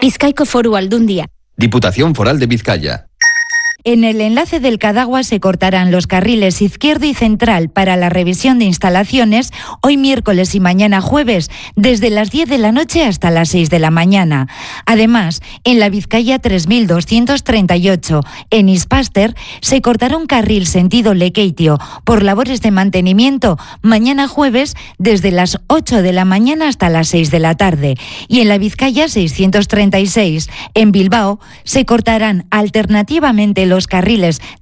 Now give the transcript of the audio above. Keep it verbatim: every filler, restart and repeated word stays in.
Bizkaiko Foru Aldundia. Diputación Foral de Vizcaya. En el enlace del Cadagua se cortarán los carriles izquierdo y central para la revisión de instalaciones hoy miércoles y mañana jueves, desde las diez de la noche hasta las seis de la mañana. Además, en la Vizcaya tres mil doscientos treinta y ocho, en Ispaster, se cortará un carril sentido Lekeitio por labores de mantenimiento mañana jueves desde las ocho de la mañana hasta las seis de la tarde. Y en la Vizcaya seiscientos treinta y seis, en Bilbao, se cortarán alternativamente los carriles